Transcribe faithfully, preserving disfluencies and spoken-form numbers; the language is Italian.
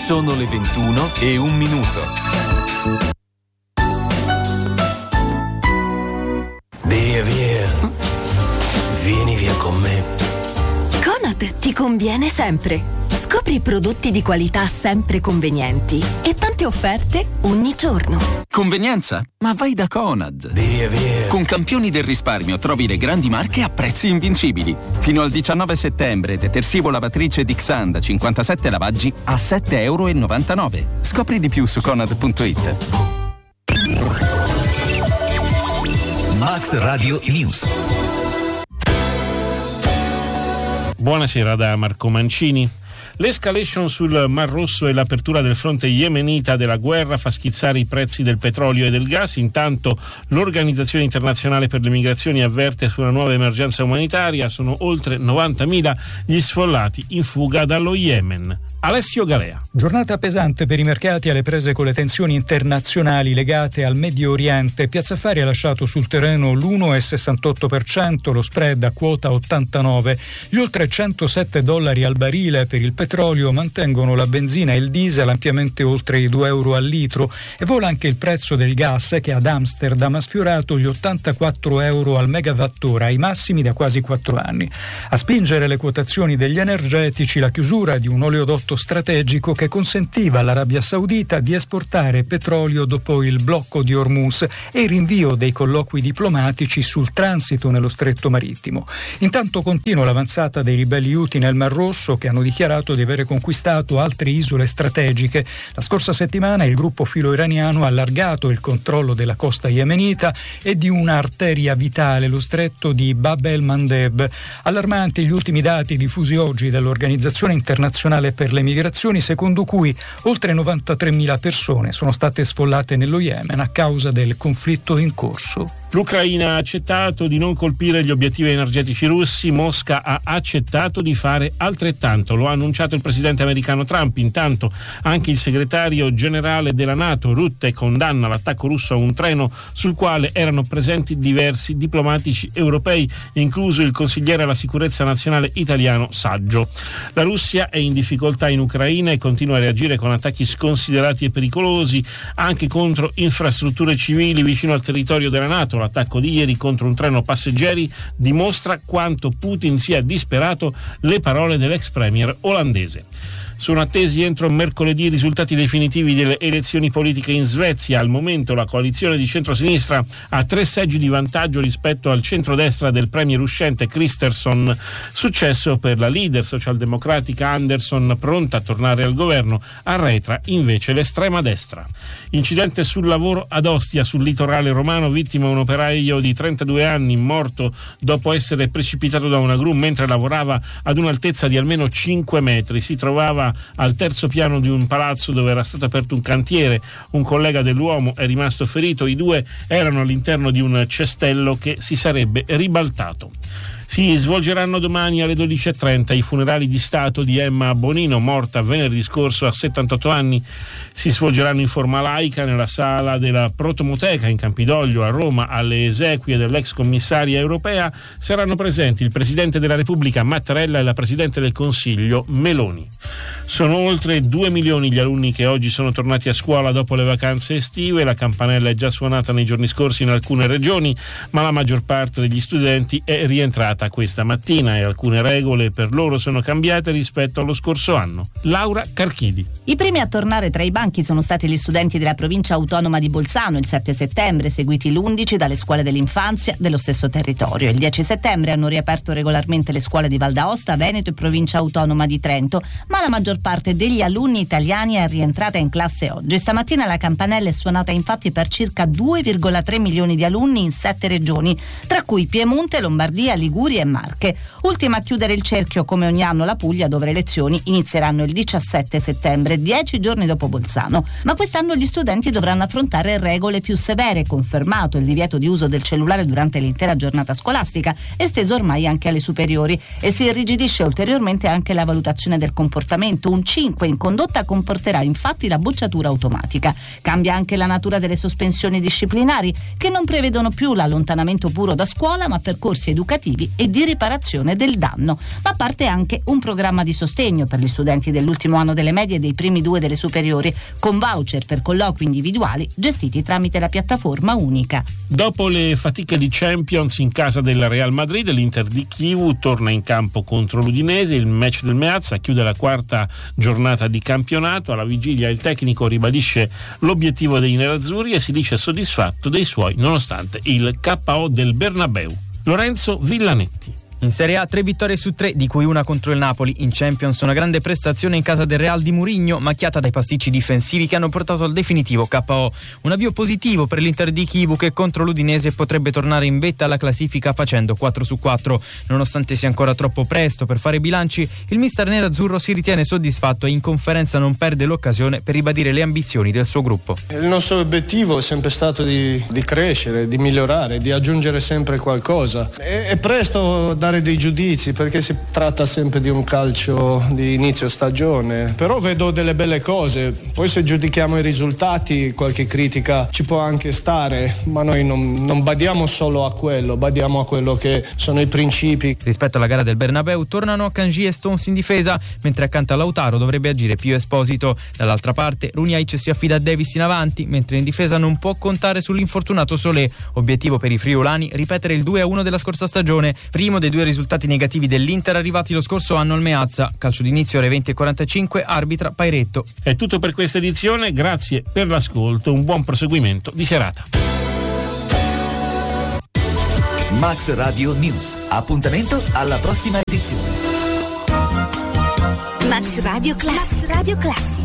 Sono le ventuno e un minuto. Via, via. Vieni via con me. Conad ti conviene sempre. Scopri prodotti di qualità sempre convenienti e tante offerte ogni giorno. Convenienza? Ma vai da Conad. Via, via. Con Campioni del risparmio trovi le grandi marche a prezzi invincibili. Fino al diciannove settembre detersivo lavatrice Dixan da cinquantasette lavaggi a sette e novantanove euro. Scopri di più su conad punto it. Max Radio News. Buonasera da Marco Mancini. L'escalation sul Mar Rosso e l'apertura del fronte yemenita della guerra fa schizzare i prezzi del petrolio e del gas. Intanto l'Organizzazione Internazionale per le Migrazioni avverte su una nuova emergenza umanitaria. Sono oltre novantamila gli sfollati in fuga dallo Yemen. Alessio Galea. Giornata pesante per i mercati alle prese con le tensioni internazionali legate al Medio Oriente. Piazza Affari ha lasciato sul terreno l'uno virgola sessantotto per cento, lo spread a quota ottantanove. Gli oltre centosette dollari al barile per il petrolio mantengono la benzina e il diesel ampiamente oltre i due euro al litro e vola anche il prezzo del gas che ad Amsterdam ha sfiorato gli ottantaquattro euro al megawattora, ai massimi da quasi quattro anni. A spingere le quotazioni degli energetici la chiusura di un oleodotto strategico che consentiva all'Arabia Saudita di esportare petrolio dopo il blocco di Hormuz e il rinvio dei colloqui diplomatici sul transito nello stretto marittimo. Intanto continua l'avanzata dei ribelli Houthi nel Mar Rosso, che hanno dichiarato di avere conquistato altre isole strategiche. La scorsa settimana il gruppo filo-iraniano ha allargato il controllo della costa yemenita e di un'arteria vitale, lo stretto di Bab el-Mandeb. Allarmanti gli ultimi dati diffusi oggi dall'Organizzazione Internazionale per le migrazioni, secondo cui oltre novantatremila persone sono state sfollate nello Yemen a causa del conflitto in corso. L'Ucraina ha accettato di non colpire gli obiettivi energetici russi. Mosca ha accettato di fare altrettanto. Lo ha annunciato il presidente americano Trump. Intanto anche il segretario generale della NATO, Rutte, condanna l'attacco russo a un treno sul quale erano presenti diversi diplomatici europei, incluso il consigliere alla sicurezza nazionale italiano Saggio. La Russia è in difficoltà in Ucraina e continua a reagire con attacchi sconsiderati e pericolosi anche contro infrastrutture civili vicino al territorio della NATO. L'attacco di ieri contro un treno passeggeri dimostra quanto Putin sia disperato, le parole dell'ex premier olandese. Sono attesi entro mercoledì i risultati definitivi delle elezioni politiche in Svezia. Al momento la coalizione di centrosinistra ha tre seggi di vantaggio rispetto al centrodestra del premier uscente Kristersson. Successo per la leader socialdemocratica Andersson, pronta a tornare al governo, arretra invece l'estrema destra. Incidente sul lavoro ad Ostia, sul litorale romano, vittima un operaio di trentadue anni, morto dopo essere precipitato da una gru mentre lavorava ad un'altezza di almeno cinque metri. Si trovava al terzo piano di un palazzo dove era stato aperto un cantiere. Un collega dell'uomo è rimasto ferito. I due erano all'interno di un cestello che si sarebbe ribaltato. Si svolgeranno domani alle dodici e trenta i funerali di Stato di Emma Bonino, morta venerdì scorso a settantotto anni. Si svolgeranno in forma laica nella sala della Protomoteca in Campidoglio a Roma. Alle esequie dell'ex commissaria europea saranno presenti il Presidente della Repubblica Mattarella e la Presidente del Consiglio Meloni. Sono oltre due milioni gli alunni che oggi sono tornati a scuola dopo le vacanze estive. La campanella è già suonata nei giorni scorsi in alcune regioni, ma la maggior parte degli studenti è rientrata questa mattina e alcune regole per loro sono cambiate rispetto allo scorso anno. Laura Carchidi. I primi a tornare tra i banchi sono stati gli studenti della provincia autonoma di Bolzano il sette settembre, seguiti l'undici dalle scuole dell'infanzia dello stesso territorio. Il dieci settembre hanno riaperto regolarmente le scuole di Val d'Aosta, Veneto e provincia autonoma di Trento, ma la maggior parte degli alunni italiani è rientrata in classe oggi. Stamattina la campanella è suonata infatti per circa due virgola tre milioni di alunni in sette regioni, tra cui Piemonte, Lombardia, Liguria e Marche. Ultima a chiudere il cerchio come ogni anno la Puglia, dove le lezioni inizieranno il diciassette settembre, dieci giorni dopo Bolzano. Ma quest'anno gli studenti dovranno affrontare regole più severe, confermato il divieto di uso del cellulare durante l'intera giornata scolastica, esteso ormai anche alle superiori, e si irrigidisce ulteriormente anche la valutazione del comportamento Un cinque in condotta comporterà infatti la bocciatura automatica. Cambia anche la natura delle sospensioni disciplinari, che non prevedono più l'allontanamento puro da scuola, ma percorsi educativi e di riparazione del danno. Ma parte anche un programma di sostegno per gli studenti dell'ultimo anno delle medie e dei primi due delle superiori, con voucher per colloqui individuali gestiti tramite la piattaforma unica. Dopo le fatiche di Champions in casa del Real Madrid, l'Inter di Chivu torna in campo contro l'Udinese. Il match del Meazza chiude la quarta giornata di campionato. Alla vigilia il tecnico ribadisce l'obiettivo dei nerazzurri e si dice soddisfatto dei suoi nonostante il K O del Bernabeu. Lorenzo Villanetti. In Serie A tre vittorie su tre, di cui una contro il Napoli. In Champions una grande prestazione in casa del Real di Mourinho, macchiata dai pasticci difensivi che hanno portato al definitivo K O. Un avvio positivo per l'Inter di Chivu, che contro l'Udinese potrebbe tornare in vetta alla classifica facendo quattro su quattro. Nonostante sia ancora troppo presto per fare bilanci, il mister nerazzurro si ritiene soddisfatto e in conferenza non perde l'occasione per ribadire le ambizioni del suo gruppo. Il nostro obiettivo è sempre stato di, di crescere, di migliorare, di aggiungere sempre qualcosa. È, è presto da dei giudizi, perché si tratta sempre di un calcio di inizio stagione, però vedo delle belle cose. Poi se giudichiamo i risultati qualche critica ci può anche stare, ma noi non, non badiamo solo a quello, badiamo a quello che sono i principi. Rispetto alla gara del Bernabeu tornano Akanji e Stones in difesa, mentre accanto a Lautaro dovrebbe agire Pio Esposito. Dall'altra parte Runjaic si affida a Davis in avanti, mentre in difesa non può contare sull'infortunato Solé. Obiettivo per i friulani ripetere il due a uno della scorsa stagione, primo dei due risultati negativi dell'Inter arrivati lo scorso anno al Meazza. Calcio d'inizio ore venti e quarantacinque, arbitra Pairetto. È tutto per questa edizione, grazie per l'ascolto, un buon proseguimento di serata. Max Radio News. Appuntamento alla prossima edizione. Max Radio Classic. Max Radio Classic.